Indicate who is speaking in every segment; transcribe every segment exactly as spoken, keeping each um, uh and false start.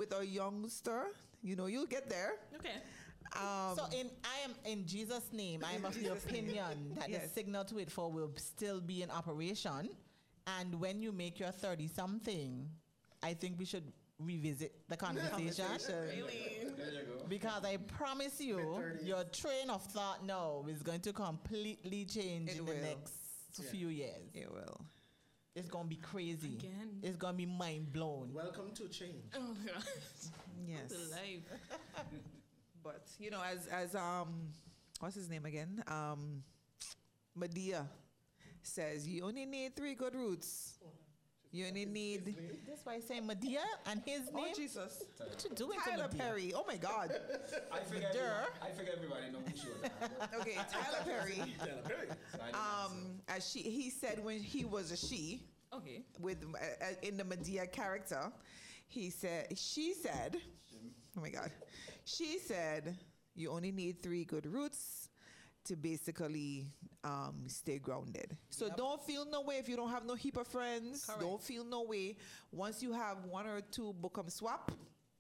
Speaker 1: with a youngster. You know, you'll get there.
Speaker 2: Okay.
Speaker 1: Um,
Speaker 3: So in I am in Jesus' name, I am of the
Speaker 1: Jesus' name.
Speaker 3: opinion that the
Speaker 1: Yes.
Speaker 3: signal to wait for will still be in operation. And when you make your thirty something, I think we should revisit the conversation.
Speaker 2: Really?
Speaker 4: There you go.
Speaker 3: Because I promise you,
Speaker 5: mid-thirties.
Speaker 3: your train of thought now is going to completely change
Speaker 1: It
Speaker 3: in
Speaker 1: will.
Speaker 3: the next
Speaker 5: Yeah.
Speaker 3: few years.
Speaker 1: it will.
Speaker 3: It's going to be crazy.
Speaker 2: Again.
Speaker 3: It's going to be mind blown.
Speaker 5: Welcome to change.
Speaker 2: Oh God.
Speaker 1: Yes.
Speaker 2: The life.
Speaker 1: But you know, as as um, what's his name again? Um, Medea says, you only need three good roots. You only need.
Speaker 3: That's why I say Medea and his
Speaker 1: Oh
Speaker 3: name.
Speaker 1: Jesus!
Speaker 3: What you doing to
Speaker 1: Tyler
Speaker 3: Medea?
Speaker 1: Perry. Oh my God.
Speaker 4: I figure
Speaker 3: Durr.
Speaker 4: everybody, I figure everybody knows who she was. But
Speaker 1: Okay, Tyler Perry.
Speaker 5: Tyler Perry.
Speaker 4: so I didn't
Speaker 1: Um, as she he said when he was a she
Speaker 2: Okay.
Speaker 1: with uh, uh, in the Medea character, he said she said, oh my God, she said you only need three good roots to basically um, stay grounded. So
Speaker 3: Yep.
Speaker 1: don't feel no way if you don't have no heap of friends.
Speaker 3: Correct.
Speaker 1: Don't feel no way. Once you have one or two bookum swap,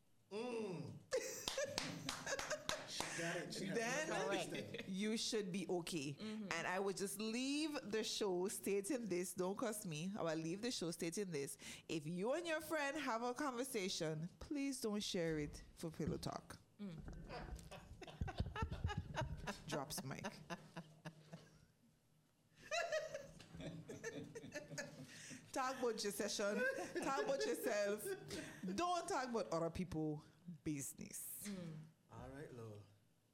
Speaker 5: Got it. She has
Speaker 1: then
Speaker 5: no
Speaker 3: Correct.
Speaker 5: understanding.
Speaker 1: you should be okay. And I would just leave the show stating this. Don't cuss me. I will leave the show stating this. If you and your friend have a conversation, please don't share it for pillow talk. Drops mic. Talk about your session. Talk about yourself. Don't talk about other people' business.
Speaker 5: All right, Lord.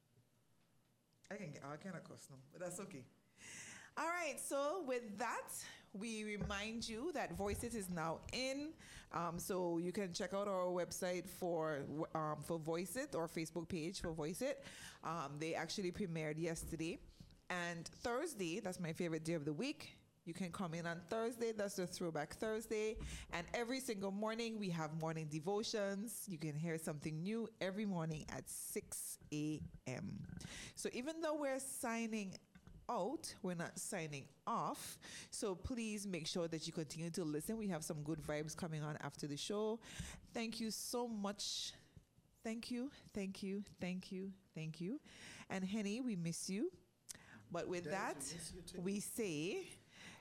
Speaker 1: I can get, I cannot cuss now, but that's okay. All right, so with that, we remind you that Voice It is now in. Um, so you can check out our website for um, for Voice It, or Facebook page for Voice It. Um, they actually premiered yesterday. And Thursday, that's my favorite day of the week. You can come in on Thursday. That's the Throwback Thursday. And every single morning, we have morning devotions. You can hear something new every morning at six a.m. So even though we're signing out, we're not signing off. So please make sure that you continue to listen. We have some good vibes coming on after the show. Thank you so much. Thank you, thank you, thank you, thank you. And Henny, we miss you. But with
Speaker 5: Des,
Speaker 1: that,
Speaker 5: we miss you too.
Speaker 1: we say